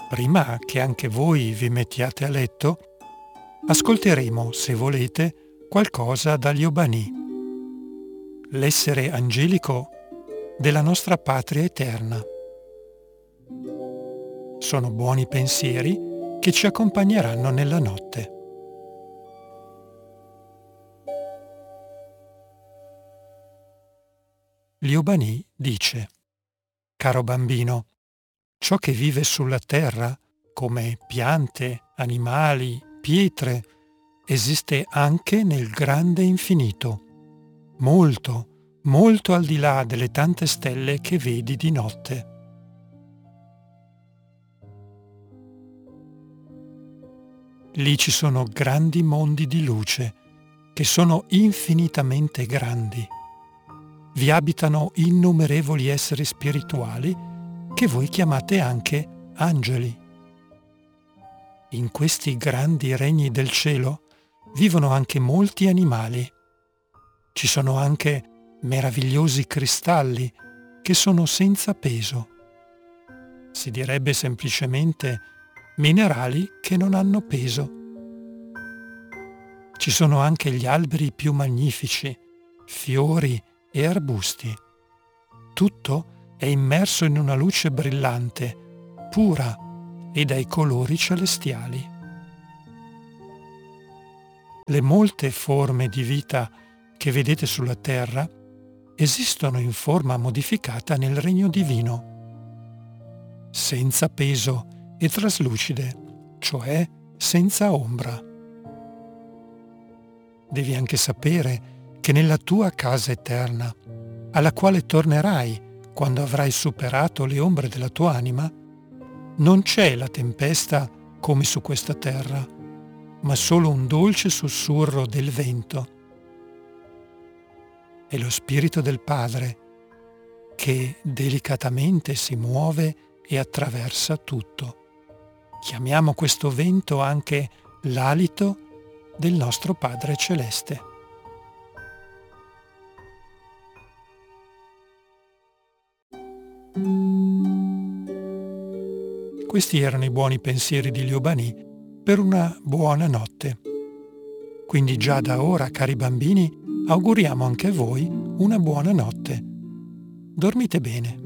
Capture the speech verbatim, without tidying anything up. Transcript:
Prima che anche voi vi mettiate a letto, ascolteremo, se volete, qualcosa dagli Obanì, l'essere angelico della nostra patria eterna. Sono buoni pensieri che ci accompagneranno nella notte. Gli Obanì dice: Caro bambino, ciò che vive sulla terra, come piante, animali, pietre, esiste anche nel grande infinito, molto, molto al di là delle tante stelle che vedi di notte. Lì ci sono grandi mondi di luce, che sono infinitamente grandi. Vi abitano innumerevoli esseri spirituali che voi chiamate anche angeli. In questi grandi regni del cielo vivono anche molti animali. Ci sono anche meravigliosi cristalli che sono senza peso. Si direbbe semplicemente minerali che non hanno peso. Ci sono anche gli alberi più magnifici, fiori e arbusti. Tutto è immerso in una luce brillante, pura e dai colori celestiali. Le molte forme di vita che vedete sulla terra esistono in forma modificata nel regno divino, senza peso e traslucide, cioè senza ombra. Devi anche sapere che nella tua casa eterna, alla quale tornerai quando avrai superato le ombre della tua anima, non c'è la tempesta come su questa terra, ma solo un dolce sussurro del vento. È lo Spirito del Padre che delicatamente si muove e attraversa tutto. Chiamiamo questo vento anche l'alito del nostro Padre Celeste. Questi erano i buoni pensieri di Obanì per una buona notte. Quindi già da ora, cari bambini, auguriamo anche a voi una buona notte. Dormite bene.